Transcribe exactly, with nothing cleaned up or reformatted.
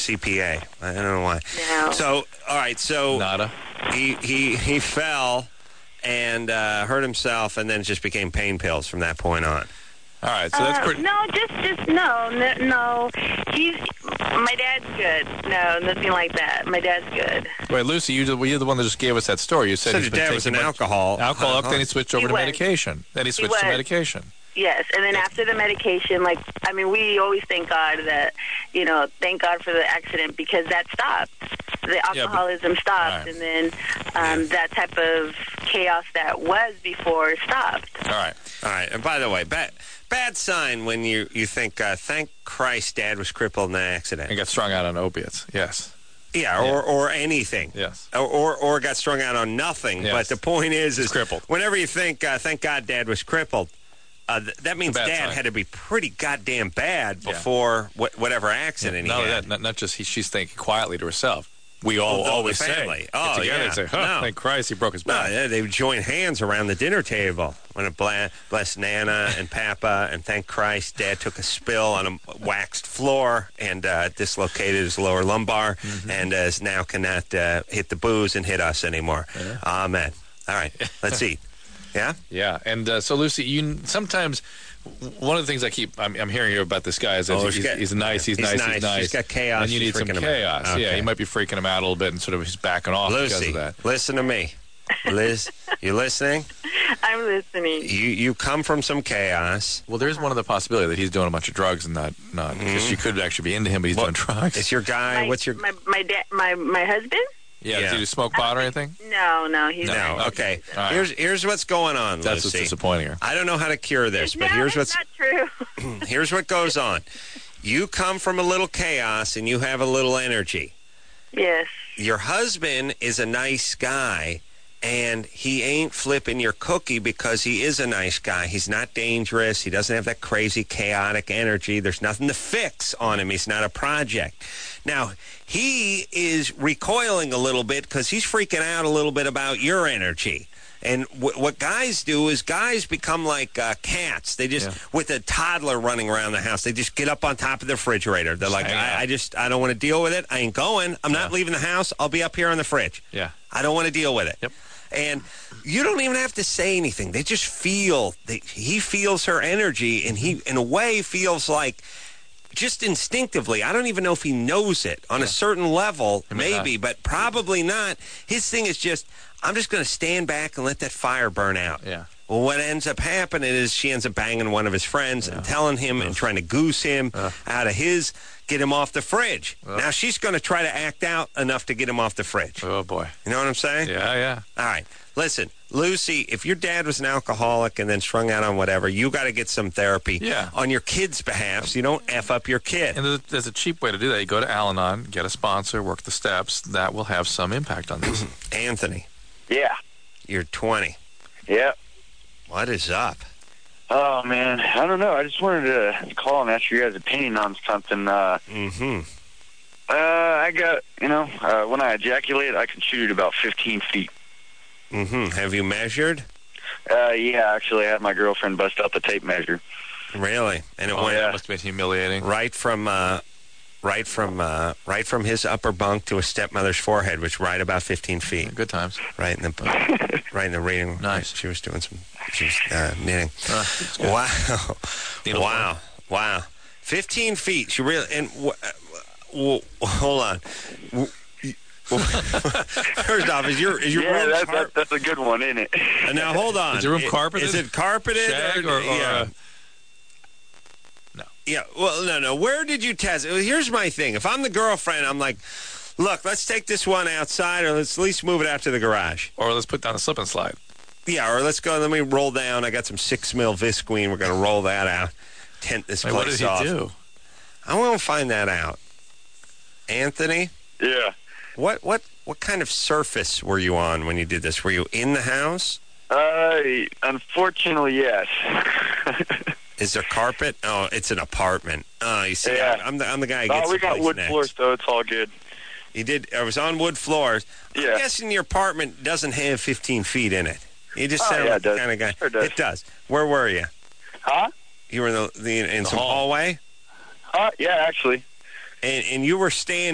C P A. I don't know why. No. So, all right, so Nada. he he he fell and uh, hurt himself, and then it just became pain pills from that point on. All right, so that's Uh, pretty. no, just, just no, no, no. He's my dad's good. No, nothing like that. My dad's good. Wait, Lucy, you the, you're the one that just gave us that story. You said So he's your been dad was an taking alcohol. alcoholic, then he switched over He to was. medication. Then he switched to was. medication. Yes, and then after the medication, like, I mean, we always thank God that, you know, thank God for the accident because that stopped. The alcoholism but, stopped, right. and then um, Yeah. that type of chaos that was before stopped. All right. All right, and by the way, bad, bad sign when you, you think, uh, thank Christ Dad was crippled in the accident. And got strung out on opiates. Yes. Yeah, or, or anything. Yes. Or, or or got strung out on nothing. Yes. But the point is, is crippled. whenever you think, uh, thank God Dad was crippled, uh, th- that means bad Dad sign. had to be pretty goddamn bad Yeah. before wh- whatever accident Not he only had. that, not, not just he, she's thinking quietly to herself. We all Oh, the- always the say, family. get Oh, together yeah. and say, huh, No. thank Christ he broke his No, back. yeah, they would join hands around the dinner table when it bla- blessed Nana and Papa, and thank Christ Dad took a spill on a waxed floor and uh, dislocated his lower lumbar, Mm-hmm. and uh, is now cannot uh, hit the booze and hit us anymore. Yeah. Amen. All right, let's eat. Yeah? Yeah, and uh, so Lucy, you sometimes one of the things I keep I'm, I'm hearing here about this guy is that Oh, he's, he's got- he's nice, he's, he's nice, nice. he's nice. He's got chaos, and you he's need some freaking him out. chaos. Yeah, Okay. he might be freaking him out a little bit, and sort of he's backing off because Lucy, of that. listen to me. Liz, you listening? I'm listening. You you come from some chaos. Well, there's one of the possibility that he's doing a bunch of drugs and not not because she could actually be into him, but he's Well, doing drugs. It's your guy. My, What's your... my my dad my my husband? yeah, yeah. does he smoke pot or anything? No, no, he's No, No, not. okay. All right. Here's here's what's going on, That's Lucy. what's disappointing her. I don't know how to cure this, but no, here's that's what's not true. here's what goes on. You come from a little chaos and you have a little energy. Yes. Your husband is a nice guy, and he ain't flipping your cookie because he is a nice guy. He's not dangerous. He doesn't have that crazy, chaotic energy. There's nothing to fix on him. He's not a project. Now, he is recoiling a little bit because he's freaking out a little bit about your energy. And w- what guys do is guys become like uh, cats. They just, Yeah. with a toddler running around the house, they just get up on top of the refrigerator. They're like, hang out. I, I just, I don't want to deal with it. I ain't going. I'm not Yeah. leaving the house. I'll be up here on the fridge. Yeah. I don't want to deal with it. Yep. And you don't even have to say anything. They just feel. They, he feels her energy, and he, in a way, feels like just instinctively. I don't even know if he knows it on a certain level, He may maybe, but probably not. His thing is just, I'm just going to stand back and let that fire burn out. Yeah. Well, what ends up happening is she ends up banging one of his friends and telling him and trying to goose him out of his, get him off the fridge. Now she's going to try to act out enough to get him off the fridge. Oh boy. You know what I'm saying? Yeah, yeah. All right. Listen, Lucy, if your dad was an alcoholic and then strung out on whatever, you got to get some therapy Yeah. on your kid's behalf so you don't F up your kid. And there's, there's a cheap way to do that. You go to Al-Anon, get a sponsor, work the steps. That will have some impact on this. Anthony, Yeah. you're twenty. Yeah. What is up? Oh, man. I don't know. I just wanted to call and ask your guys' opinion on something. Uh, Mm-hmm. uh, I got, you know, uh, when I ejaculate, I can shoot it about fifteen feet. Mm-hmm. Have you measured? Uh, yeah, actually, I had my girlfriend bust out the tape measure. Really? And it Oh, went that must have been humiliating. right from uh, right from uh, right from his upper bunk to his stepmother's forehead, which right about fifteen feet. Good times. Right in the right in the reading. Nice. She was doing some. She was uh, knitting. Uh, that's good. Wow. Needle Wow. Wow. fifteen feet. She really, and w- w- hold on. W- First off, is your is your Yeah, room that, carp- that, that's a good one, isn't it? Uh, now hold on. Is your room I- carpeted? Is it carpeted Shag or, or yeah. uh, no? Yeah. Well, no, no. Where did you test it? Here's my thing. If I'm the girlfriend, I'm like, look, let's take this one outside, or let's at least move it out to the garage. Or let's put down a slip and slide. Yeah, or let's go. Let me roll down. I got some six mil Visqueen. We're gonna roll that out. Tent this Wait, place what did he off. do? I want to find that out. Anthony, Yeah. what what what kind of surface were you on when you did this? Were you in the house? Uh, unfortunately, yes. Is there carpet? Oh, it's an apartment. Oh, you see, Yeah. I'm the I'm the guy who gets Oh, we the got place wood next. floors, so it's all good. You did. I was on wood floors. Yeah. I'm guessing your apartment doesn't have fifteen feet in it. You just Oh, sound yeah, like it the does. kind of guy. Sure does. It does. Where were you? Huh? You were in the, the in The some hall. hallway, Huh? Yeah, actually. and and you were staying